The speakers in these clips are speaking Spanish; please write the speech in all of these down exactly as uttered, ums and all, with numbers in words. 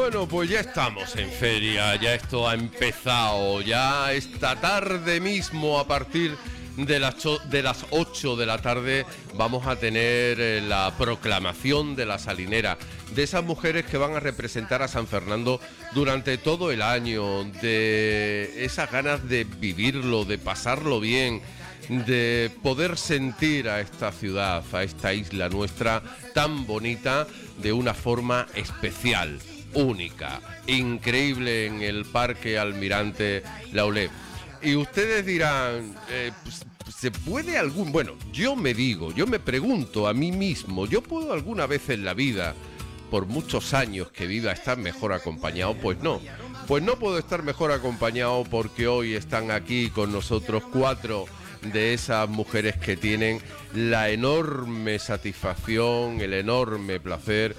Bueno, pues ya estamos en feria, ya esto ha empezado, ya esta tarde mismo a partir de las, de las ocho de la tarde vamos a tener eh, la proclamación de la salinera, de esas mujeres que van a representar a San Fernando durante todo el año, de esas ganas de vivirlo, de pasarlo bien, de poder sentir a esta ciudad, a esta isla nuestra tan bonita de una forma especial, única, increíble en el Parque Almirante Laulé. Y ustedes dirán, eh, pues, ¿se puede algún...? Bueno, yo me digo, yo me pregunto a mí mismo, ¿yo puedo alguna vez en la vida, por muchos años que viva, estar mejor acompañado? Pues no, pues no puedo estar mejor acompañado porque hoy están aquí con nosotros cuatro de esas mujeres que tienen la enorme satisfacción, el enorme placer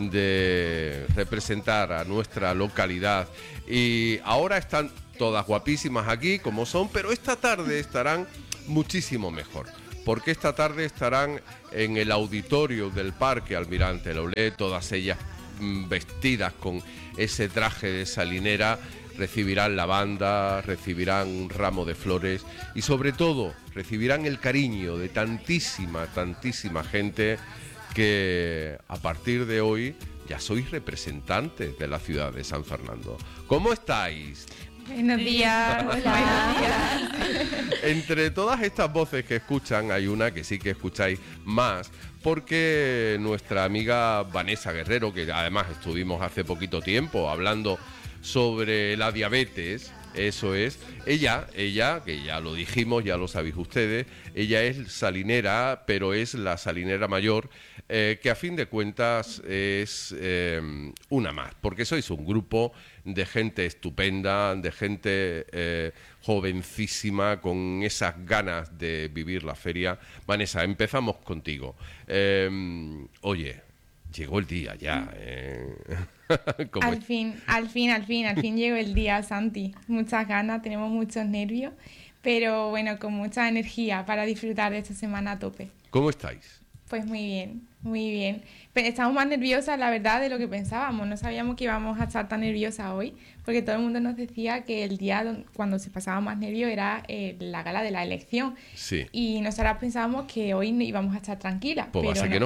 de representar a nuestra localidad. Y ahora están todas guapísimas aquí como son, pero esta tarde estarán muchísimo mejor, porque esta tarde estarán en el auditorio del Parque Almirante Laulé, todas ellas mmm, vestidas con ese traje de salinera, recibirán la banda, recibirán un ramo de flores y sobre todo recibirán el cariño de tantísima, tantísima gente que a partir de hoy ya sois representantes de la ciudad de San Fernando. ¿Cómo estáis? Buenos días. Hola. Buenos días. Entre todas estas voces que escuchan hay una que sí que escucháis más, porque nuestra amiga Vanessa Guerrero, que además estuvimos hace poquito tiempo hablando sobre la diabetes, eso es, ella, ella, que ya lo dijimos, ya lo sabéis ustedes, ella es salinera, pero es la salinera mayor, eh, que a fin de cuentas es eh, una más, porque sois un grupo de gente estupenda, de gente eh, jovencísima, con esas ganas de vivir la feria. Vanessa, empezamos contigo. Eh, oye, llegó el día ya. Eh. Al fin, al fin, al fin, al fin llegó el día, Santi. Muchas ganas, tenemos muchos nervios, pero bueno, con mucha energía para disfrutar de esta semana a tope. ¿Cómo estáis? Pues muy bien, muy bien. Pero estamos más nerviosas, la verdad, de lo que pensábamos. No sabíamos que íbamos a estar tan nerviosas hoy, porque todo el mundo nos decía que el día cuando se pasaba más nervio era eh, la gala de la elección. Sí. Y nosotras pensábamos que hoy íbamos a estar tranquilas. Pues pero va a ser no.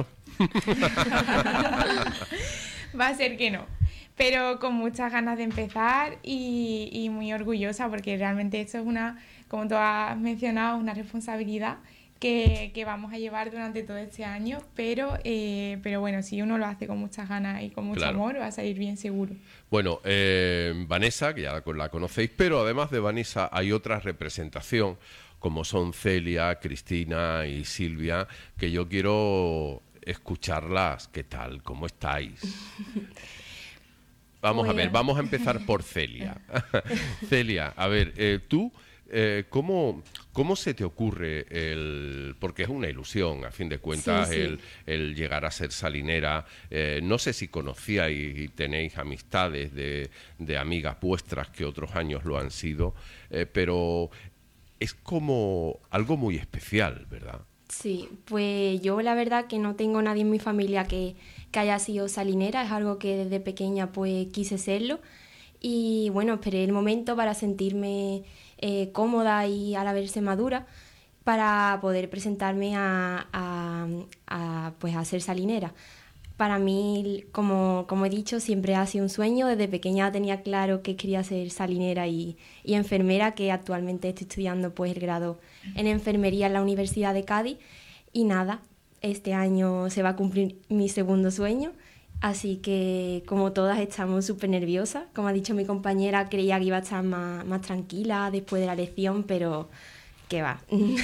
que no. Va a ser que no. Pero con muchas ganas de empezar y, y muy orgullosa, porque realmente esto es una, como tú has mencionado, una responsabilidad que, que vamos a llevar durante todo este año, pero, eh, pero bueno, si uno lo hace con muchas ganas y con mucho Claro. amor, va a salir bien seguro. Bueno, eh, Vanessa, que ya la, la conocéis, pero además de Vanessa hay otra representación, como son Celia, Cristina y Silvia, que yo quiero escucharlas. ¿Qué tal? ¿Cómo estáis? Vamos Muy a ver, bien. vamos a empezar por Celia. Celia, a ver, eh, tú, eh, ¿cómo, ¿cómo se te ocurre el...? Porque es una ilusión, a fin de cuentas, Sí, sí. El, el llegar a ser salinera. Eh, no sé si conocíais y tenéis amistades de, de amigas vuestras que otros años lo han sido, eh, pero es como algo muy especial, ¿verdad? Sí, pues yo la verdad que no tengo nadie en mi familia que, que haya sido salinera, es algo que desde pequeña pues quise serlo y bueno, esperé el momento para sentirme eh, cómoda y a la vez madura para poder presentarme a, a, a, pues a ser salinera. Para mí, como, como he dicho, siempre ha sido un sueño. Desde pequeña tenía claro que quería ser salinera y, y enfermera, que actualmente estoy estudiando pues el grado en enfermería en la Universidad de Cádiz. Y nada, este año se va a cumplir mi segundo sueño, así que como todas estamos súper nerviosas. Como ha dicho mi compañera, creía que iba a estar más, más tranquila después de la lección, pero qué va.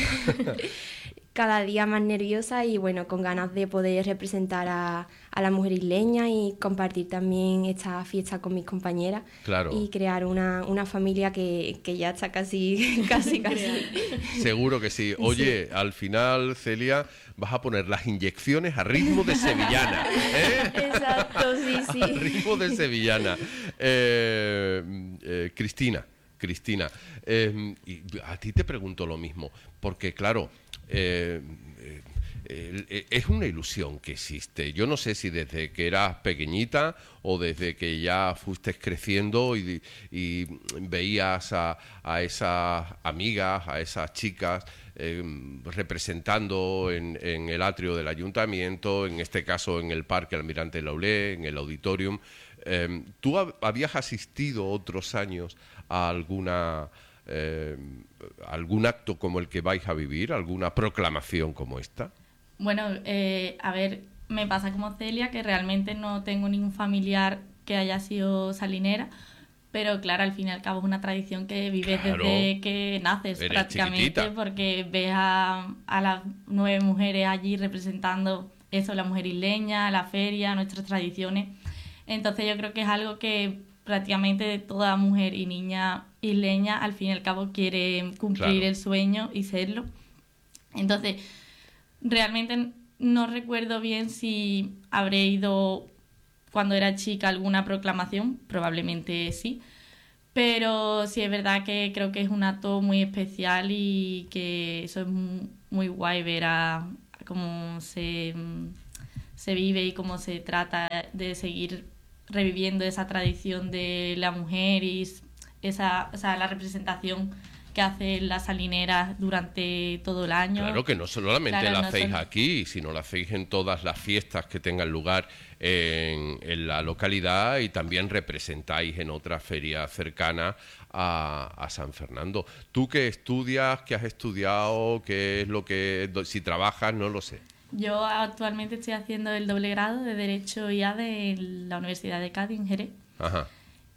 Cada día más nerviosa y bueno, con ganas de poder representar a, a la mujer isleña y compartir también esta fiesta con mis compañeras. Claro. Y crear una, una familia que, que ya está casi, casi, casi. Seguro que sí. Oye, sí. Al final, Celia, vas a poner las inyecciones a ritmo de sevillana, ¿eh? Exacto, sí, sí. A ritmo de sevillana. Eh, eh, Cristina, Cristina, eh, y a ti te pregunto lo mismo, porque claro, Eh, eh, eh, es una ilusión que existe. Yo no sé si desde que eras pequeñita o desde que ya fuiste creciendo y, y veías a, a esas amigas, a esas chicas eh, representando en, en el atrio del ayuntamiento, en este caso en el Parque Almirante Laulé, en el auditorium. Eh, ¿Tú habías asistido otros años a alguna... Eh, algún acto como el que vais a vivir, alguna proclamación como esta? Bueno, eh, a ver, me pasa como Celia, que realmente no tengo ningún familiar que haya sido salinera, pero claro, al fin y al cabo es una tradición que vives Claro. desde que naces. Eres prácticamente, chiquitita. porque ves a, a las nueve mujeres allí representando eso, la mujer isleña, la feria, nuestras tradiciones. Entonces yo creo que es algo que prácticamente toda mujer y niña isleña al fin y al cabo quiere cumplir Claro. el sueño y serlo. Entonces, realmente no recuerdo bien si habré ido cuando era chica a alguna proclamación, probablemente sí, pero sí es verdad que creo que es un acto muy especial y que eso es muy, muy guay ver a, a cómo se, se vive y cómo se trata de seguir reviviendo esa tradición de la mujer y esa, o sea, la representación que hacen las salineras durante todo el año. Claro que no solamente Claro, la no hacéis solo- aquí, sino la hacéis en todas las fiestas que tengan lugar en, en la localidad y también representáis en otras ferias cercanas a, a San Fernando. ¿Tú qué estudias, qué has estudiado, qué es lo que, do- si trabajas, no lo sé? Yo actualmente estoy haciendo el doble grado de Derecho I A de la Universidad de Cádiz, en Jerez. Ajá.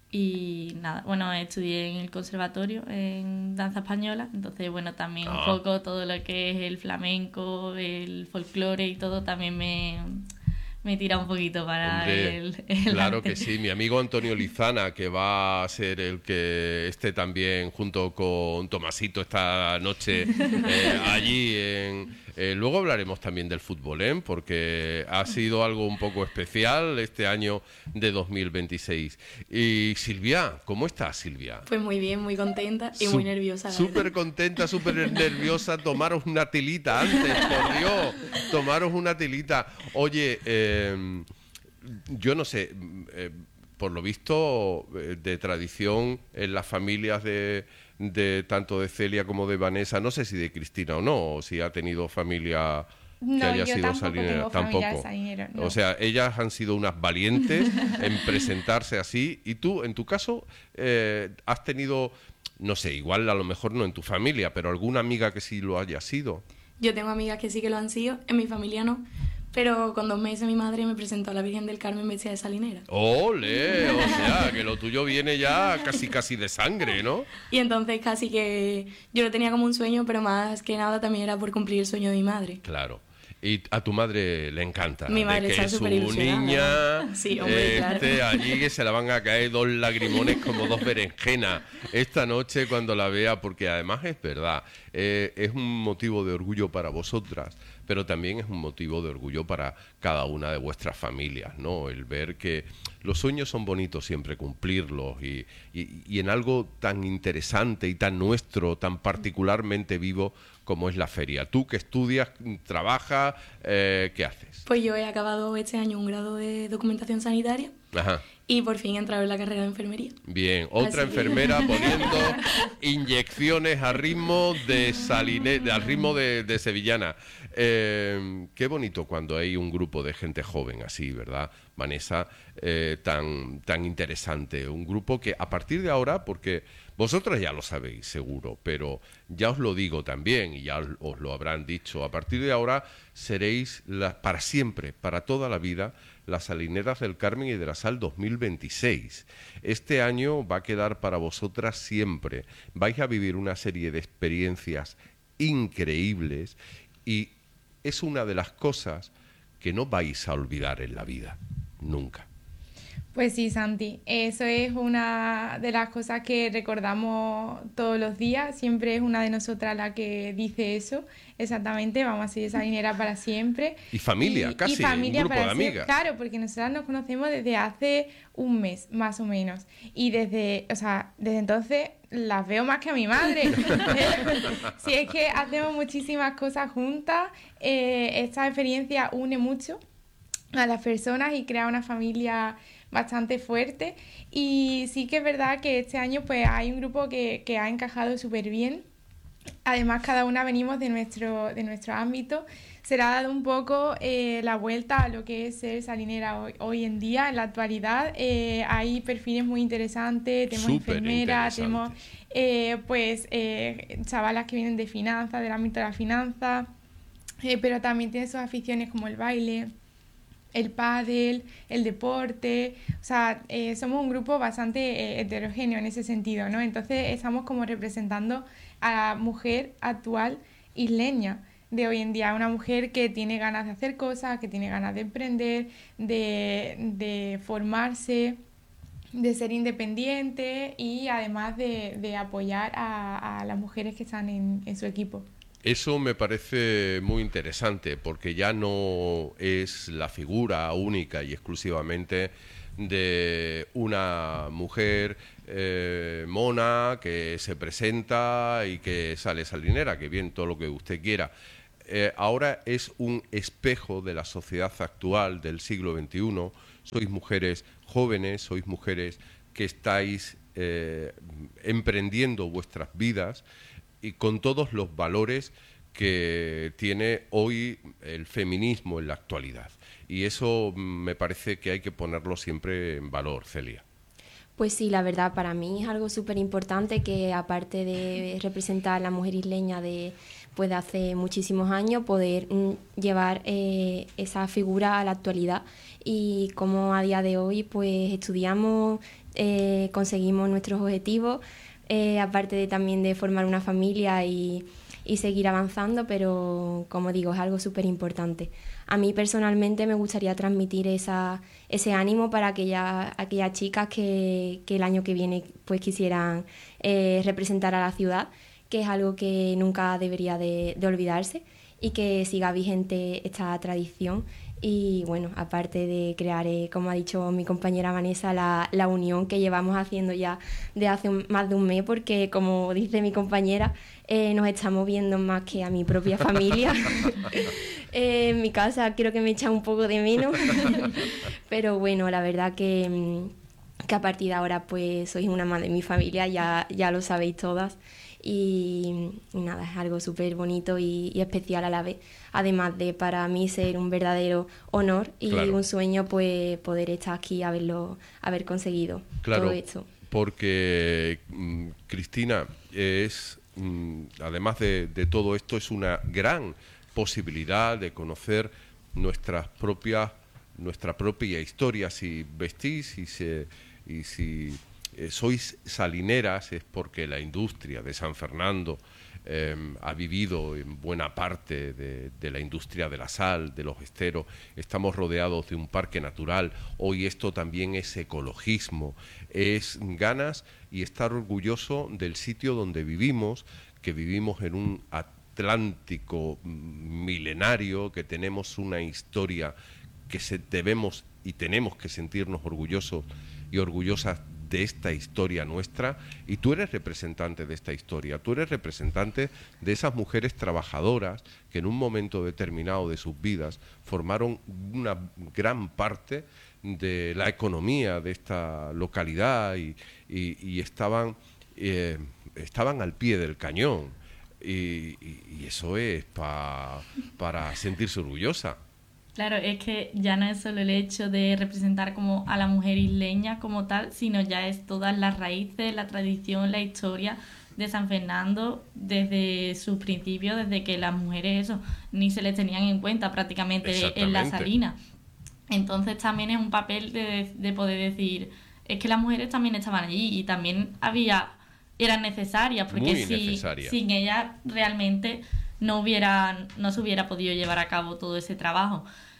Y nada, bueno, estudié en el conservatorio en danza española, entonces bueno, también Ah. un poco todo lo que es el flamenco, el folclore y todo también me, me tira un poquito para Hombre, el, el claro arte. que sí. Mi amigo Antonio Lizana, que va a ser el que esté también junto con Tomasito esta noche eh, allí. En, eh, luego hablaremos también del fútbol, ¿eh? Porque ha sido algo un poco especial este año de dos mil veintiséis. Y Silvia, ¿cómo estás, Silvia? Pues muy bien, muy contenta y Su- muy nerviosa. la Súper verdad. contenta, súper nerviosa. Tomaros una tilita antes, por Dios. Tomaros una tilita. Oye, eh, yo no sé, eh, por lo visto, eh, de tradición en las familias de, de tanto de Celia como de Vanessa, no sé si de Cristina o no, o si ha tenido familia que No, haya yo sido tampoco salinera. tengo familiares Tampoco. salineros, no. O sea, ellas han sido unas valientes en presentarse así. Y tú, en tu caso, eh, has tenido, no sé, igual a lo mejor no en tu familia, pero alguna amiga que sí lo haya sido. Yo tengo amigas que sí que lo han sido, en mi familia no, pero con dos meses mi madre me presentó a la Virgen del Carmen vestida de salinera. ¡Ole! O sea, que lo tuyo viene ya casi casi de sangre, ¿no? Y entonces casi que yo lo tenía como un sueño, pero más que nada también era por cumplir el sueño de mi madre. Claro. Y a tu madre le encanta. Mi de madre que está su súper ilusionada. niña Sí, hombre, claro. esté allí, que se la van a caer dos lagrimones como dos berenjenas esta noche cuando la vea, porque además es verdad, eh, es un motivo de orgullo para vosotras, pero también es un motivo de orgullo para cada una de vuestras familias, ¿no? El ver que los sueños son bonitos siempre cumplirlos y, y, y en algo tan interesante y tan nuestro, tan particularmente vivo como es la feria. Tú que estudias, trabajas, eh, ¿qué haces? Pues yo he acabado este año un grado de documentación sanitaria Ajá. y por fin he entrado en la carrera de enfermería. Bien, otra Así que- enfermera poniendo inyecciones a ritmo de saline, al ritmo de, de sevillana. Eh, qué bonito cuando hay un grupo de gente joven así, ¿verdad, Vanessa? Eh, tan, tan interesante. Un grupo que a partir de ahora, porque vosotros ya lo sabéis seguro, pero ya os lo digo también y ya os, os lo habrán dicho, a partir de ahora seréis la- para siempre, para toda la vida, las Salineras del Carmen y de la Sal dos mil veintiséis. Este año va a quedar para vosotras siempre. Vais a vivir una serie de experiencias increíbles y es una de las cosas que no vais a olvidar en la vida, nunca. Pues sí, Santi, eso es una de las cosas que recordamos todos los días, siempre es una de nosotras la que dice eso, exactamente, vamos a ser salineras para siempre. Y familia, y, casi, y familia un grupo para de siempre, amigas. claro, porque nosotras nos conocemos desde hace un mes, más o menos, y desde, o sea, desde entonces las veo más que a mi madre. Si es que hacemos muchísimas cosas juntas, eh, esta experiencia une mucho a las personas y crea una familia bastante fuerte, y sí que es verdad que este año pues hay un grupo que, que ha encajado súper bien. Además, cada una venimos de nuestro, de nuestro ámbito. Se le ha dado un poco eh, la vuelta a lo que es ser salinera hoy, hoy en día, en la actualidad. Eh, hay perfiles muy interesantes, tenemos Súper enfermeras, tenemos interesantes. eh, pues eh, chavalas que vienen de finanzas, del ámbito de la finanza, eh, pero también tienen sus aficiones como el baile, el pádel, el deporte, o sea, eh, somos un grupo bastante eh, heterogéneo en ese sentido, ¿no? Entonces estamos como representando a la mujer actual isleña de hoy en día, una mujer que tiene ganas de hacer cosas, que tiene ganas de emprender, de, de formarse, de ser independiente y además de, de apoyar a, a las mujeres que están en, en su equipo. Eso me parece muy interesante, porque ya no es la figura única y exclusivamente de una mujer eh, mona que se presenta y que sale salinera, que bien, todo lo que usted quiera. Eh, ahora es un espejo de la sociedad actual del siglo veintiuno. Sois mujeres jóvenes, sois mujeres que estáis eh, emprendiendo vuestras vidas y con todos los valores que tiene hoy el feminismo en la actualidad. Y eso me parece que hay que ponerlo siempre en valor, Celia. Pues sí, la verdad, para mí es algo súper importante que, aparte de representar a la mujer isleña de, pues, de hace muchísimos años, poder mm, llevar eh, esa figura a la actualidad, y como a día de hoy pues estudiamos, eh, conseguimos nuestros objetivos, eh, aparte de también de formar una familia y, y seguir avanzando, pero como digo, es algo súper importante. A mí personalmente me gustaría transmitir esa, ese ánimo para aquella, aquellas chicas que, que el año que viene pues quisieran eh, representar a la ciudad, que es algo que nunca debería de, de olvidarse, y que siga vigente esta tradición. Y bueno, aparte de crear, eh, como ha dicho mi compañera Vanessa, la, la unión que llevamos haciendo ya de hace un, más de un mes, porque como dice mi compañera, eh, nos estamos viendo más que a mi propia familia. eh, en mi casa creo que me echan un poco de menos, pero bueno, la verdad que, que a partir de ahora pues sois una más de mi familia, ya, ya lo sabéis todas. Y, y nada, es algo súper bonito y, y especial a la vez, además de para mí ser un verdadero honor y claro. un sueño pues poder estar aquí, haberlo haber conseguido claro, todo esto. Porque mm, Cristina es, mm, además de, de todo esto, es una gran posibilidad de conocer nuestras propias, nuestra propia historia. Si vestís y, se, y si Eh, sois salineras es porque la industria de San Fernando eh, ha vivido en buena parte de, de la industria de la sal, de los esteros. Estamos rodeados de un parque natural. Hoy esto también es ecologismo, es ganas y estar orgulloso del sitio donde vivimos, que vivimos en un Atlántico milenario, que tenemos una historia que se debemos y tenemos que sentirnos orgullosos y orgullosas de esta historia nuestra, y tú eres representante de esta historia, tú eres representante de esas mujeres trabajadoras que en un momento determinado de sus vidas formaron una gran parte de la economía de esta localidad y, y, y estaban, eh, estaban al pie del cañón, y, y, y eso es pa, para sentirse orgullosa. Claro, es que ya no es solo el hecho de representar como a la mujer isleña como tal, sino ya es todas las raíces, la tradición, la historia de San Fernando desde sus principios, desde que las mujeres eso ni se les tenían en cuenta prácticamente en la salina. Entonces también es un papel de, de poder decir, es que las mujeres también estaban allí y también había, eran necesarias, porque Muy si, necesaria. sin ellas realmente no hubiera, no se hubiera podido llevar a cabo todo ese trabajo.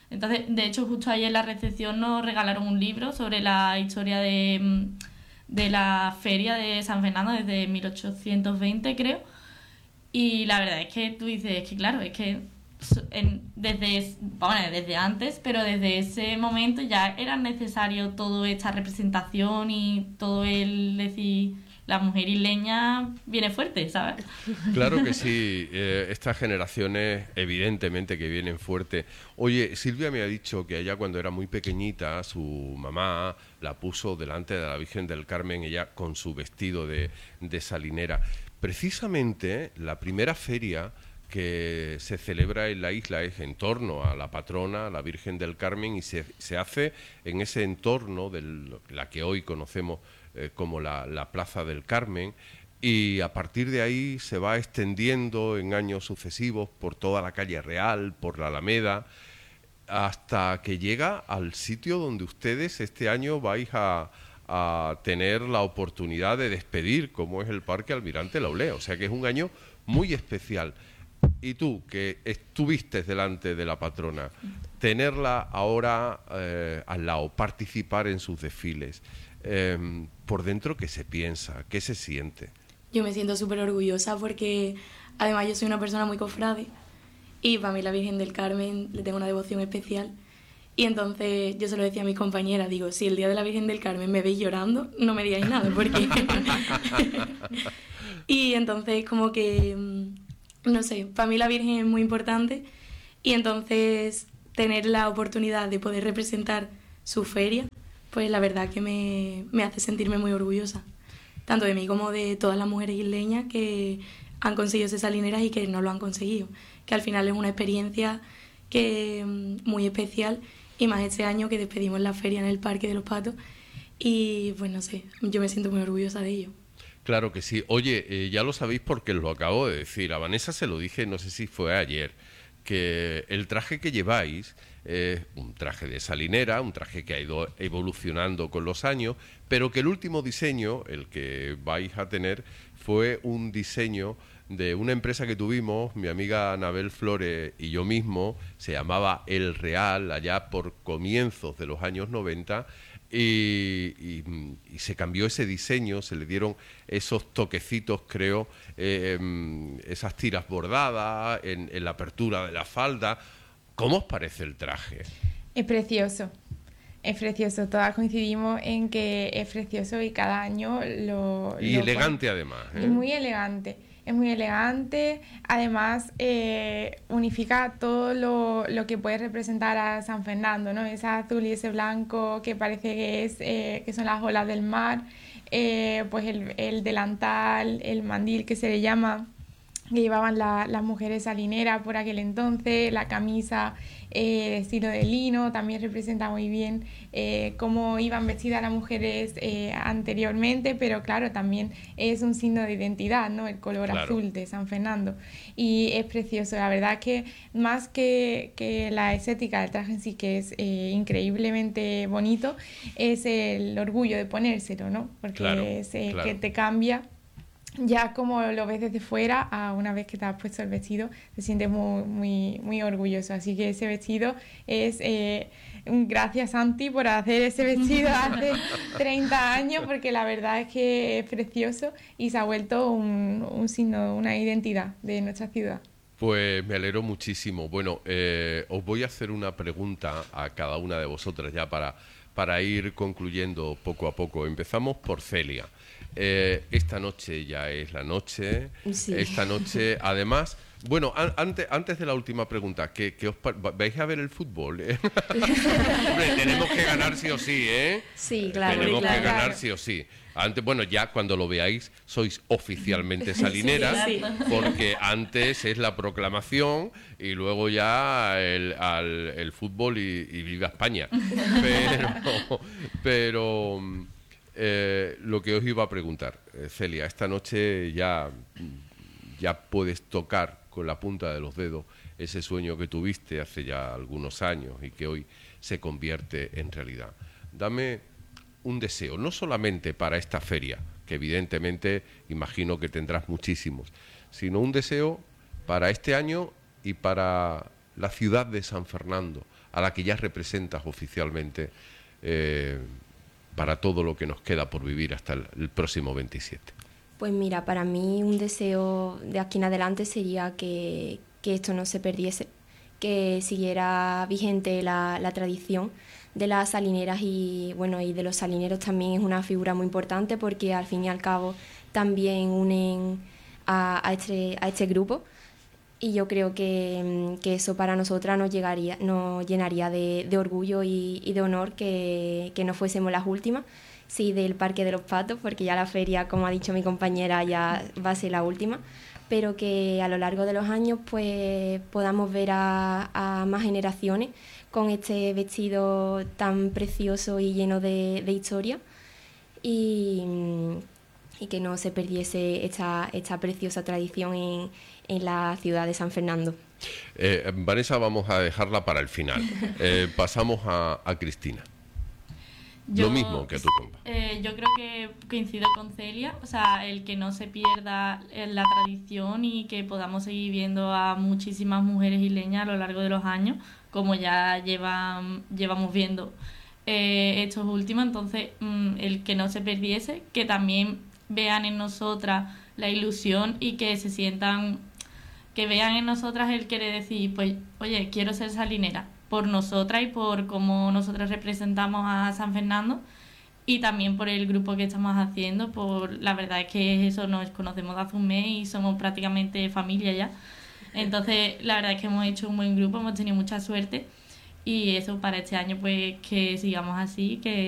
Entonces, de hecho, justo ahí en la recepción nos regalaron un libro sobre la historia de, de la feria de San Fernando desde mil ochocientos veinte, creo. Y la verdad es que tú dices, es que claro, es que en, desde, bueno, desde antes, pero desde ese momento ya era necesario toda esta representación y todo el decir, la mujer isleña viene fuerte, ¿sabes? Claro que sí, eh, estas generaciones evidentemente que vienen fuerte. Oye, Silvia me ha dicho que ella cuando era muy pequeñita, su mamá la puso delante de la Virgen del Carmen, ella con su vestido de, de salinera. Precisamente la primera feria que se celebra en la isla es en torno a la patrona, la Virgen del Carmen, y se, se hace en ese entorno de la que hoy conocemos eh, como la, la Plaza del Carmen, y a partir de ahí se va extendiendo en años sucesivos por toda la calle Real, por la Alameda, hasta que llega al sitio donde ustedes este año vais a, a tener la oportunidad de despedir, como es el Parque Almirante Laulea. O sea que es un año muy especial. Y tú, que estuviste delante de la patrona, tenerla ahora eh, al lado, participar en sus desfiles, eh, por dentro, ¿qué se piensa? ¿Qué se siente? Yo me siento súper orgullosa porque además yo soy una persona muy cofrade y para mí la Virgen del Carmen le tengo una devoción especial. Y entonces yo se lo decía a mis compañeras, digo, si el día de la Virgen del Carmen me veis llorando, no me digáis nada, porque... Y entonces como que... No sé, para mí la Virgen es muy importante y entonces tener la oportunidad de poder representar su feria, pues la verdad que me, me hace sentirme muy orgullosa, tanto de mí como de todas las mujeres isleñas que han conseguido ser salineras y que no lo han conseguido, que al final es una experiencia que muy especial, y más este año que despedimos la feria en el Parque de los Patos, y pues no sé, yo me siento muy orgullosa de ello. Claro que sí. Oye, eh, ya lo sabéis porque lo acabo de decir. A Vanessa se lo dije, no sé si fue ayer, que el traje que lleváis es un traje de salinera, un traje que ha ido evolucionando con los años, pero que el último diseño, el que vais a tener, fue un diseño de una empresa que tuvimos, mi amiga Anabel Flores y yo mismo, se llamaba El Real, allá por comienzos de los años noventa, Y, y, y se cambió ese diseño, se le dieron esos toquecitos, creo, eh, esas tiras bordadas en, en la apertura de la falda. ¿Cómo os parece el traje? Es precioso, es precioso. Todas coincidimos en que es precioso y cada año lo... Y lo elegante además, ¿eh? Es muy elegante. Es muy elegante, además eh, unifica todo lo, lo que puede representar a San Fernando, ¿no? Ese azul y ese blanco que parece que, es, eh, que son las olas del mar, eh, pues el, el delantal, el mandil que se le llama, que llevaban la, las mujeres salineras por aquel entonces, la camisa eh, de estilo de lino, también representa muy bien eh, cómo iban vestidas las mujeres eh, anteriormente, pero claro, también es un signo de identidad, ¿no? El color claro. azul de San Fernando. Y es precioso, la verdad que más que, que la estética del traje en sí, que es eh, increíblemente bonito, es el orgullo de ponérselo, ¿no? Porque claro, es eh, claro. que te cambia. Ya como lo ves desde fuera, a una vez que te has puesto el vestido, te sientes muy, muy, muy orgulloso. Así que ese vestido es... Eh, gracias, Santi, por hacer ese vestido hace treinta años, porque la verdad es que es precioso y se ha vuelto un, un signo, una identidad de nuestra ciudad. Pues me alegro muchísimo. Bueno, eh, os voy a hacer una pregunta a cada una de vosotras ya para, para ir concluyendo poco a poco. Empezamos por Celia. Eh, esta noche ya es la noche. Sí. Esta noche, además... Bueno, an antes, antes de la última pregunta, ¿qué, qué os ¿vais a ver el fútbol? ¿Eh? Hombre, tenemos que ganar sí o sí, ¿eh? Sí, claro. Tenemos claro. que ganar sí o sí. Antes, bueno, ya cuando lo veáis sois oficialmente salineras, Sí, sí. porque antes es la proclamación y luego ya el, al, el fútbol y, y viva España. Pero, pero eh, lo que os iba a preguntar, eh, Celia, esta noche ya, ya puedes tocar con la punta de los dedos ese sueño que tuviste hace ya algunos años y que hoy se convierte en realidad. Dame un deseo, no solamente para esta feria, que evidentemente imagino que tendrás muchísimos, sino un deseo para este año y para la ciudad de San Fernando, a la que ya representas oficialmente eh, para todo lo que nos queda por vivir hasta el, el próximo veintisiete? Pues mira, para mí un deseo de aquí en adelante sería que, que esto no se perdiese, que siguiera vigente la, la tradición de las salineras y bueno y de los salineros. También es una figura muy importante porque al fin y al cabo también unen a, a, este, a este grupo, y yo creo que, que eso para nosotras nos, llegaría, nos llenaría de, de orgullo y, y de honor que, que no fuésemos las últimas, sí, del Parque de los Patos, porque ya la feria, como ha dicho mi compañera, ya va a ser la última, pero que a lo largo de los años pues podamos ver a, a más generaciones con este vestido tan precioso y lleno de, de historia, y, y que no se perdiese esta, esta preciosa tradición en, en la ciudad de San Fernando. Eh, Vanessa, vamos a dejarla para el final. Eh, pasamos a, a Cristina. Yo, Lo mismo que tú, compa. Eh, yo creo que coincido con Celia, o sea, el que no se pierda la tradición y que podamos seguir viendo a muchísimas mujeres isleñas a lo largo de los años, como ya llevan, llevamos viendo eh, estos últimos. Entonces, mmm, el que no se perdiese, que también vean en nosotras la ilusión y que se sientan, que vean en nosotras el querer decir, pues, oye, quiero ser salinera, por nosotras y por cómo nosotras representamos a San Fernando, y también por el grupo que estamos haciendo. Por la verdad es que eso, nos conocemos de hace un mes y somos prácticamente familia ya. Entonces la verdad es que hemos hecho un buen grupo, hemos tenido mucha suerte, y eso para este año pues que sigamos así, que